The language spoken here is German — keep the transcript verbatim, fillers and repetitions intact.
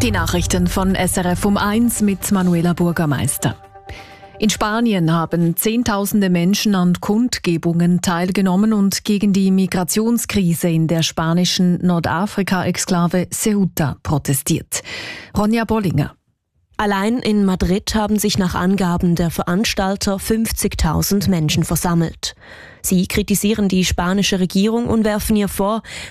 Die Nachrichten von S R F um eins mit Manuela Burgermeister. In Spanien haben Zehntausende Menschen an Kundgebungen teilgenommen und gegen die Migrationskrise in der spanischen Nordafrika-Exklave Ceuta protestiert. Ronja Bollinger. Allein in Madrid haben sich nach Angaben der Veranstalter fünfzigtausend Menschen versammelt. Sie kritisieren die spanische Regierung und werfen ihr vor,